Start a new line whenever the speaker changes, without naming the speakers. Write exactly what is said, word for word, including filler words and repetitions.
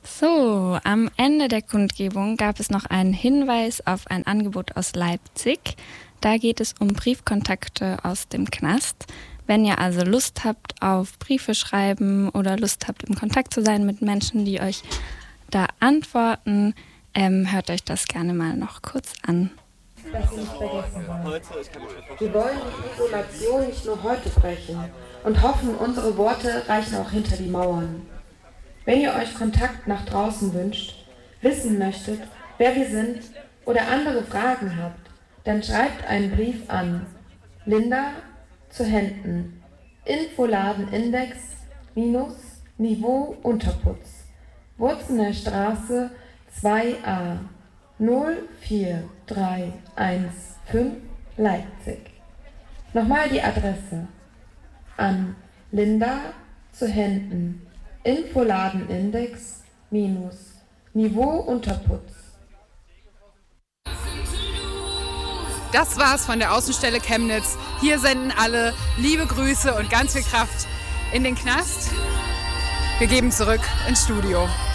So, am Ende der Kundgebung gab es noch einen Hinweis auf ein Angebot aus Leipzig. Da geht es um Briefkontakte aus dem Knast. Wenn ihr also Lust habt auf Briefe schreiben oder Lust habt, im Kontakt zu sein mit Menschen, die euch da antworten, ähm, hört euch das gerne mal noch kurz an.
Dass Sie nicht vergessen wollen. Wir wollen die Isolation nicht nur heute brechen und hoffen, unsere Worte reichen auch hinter die Mauern. Wenn ihr euch Kontakt nach draußen wünscht, wissen möchtet, wer wir sind oder andere Fragen habt, dann schreibt einen Brief an Linda zu Händen, Infoladenindex minus Niveau Unterputz, Wurzener Straße zwei a null vier drei eins fünf Leipzig. Nochmal die Adresse an Linda zu Händen, Infoladenindex minus Niveau Unterputz.
Das war's von der Außenstelle Chemnitz. Hier senden alle liebe Grüße und ganz viel Kraft in den Knast. Wir geben zurück ins Studio.